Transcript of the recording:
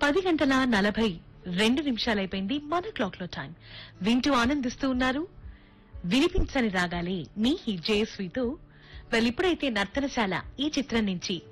10:42 మన క్లాక్ లో టైం వింటూ ఆనందిస్తూ ఉన్నారు వినిపించని రాగాలే మీ జయశ్రీతో. ఇప్పుడైతే నర్తనశాల ఈ చిత్రం నుంచి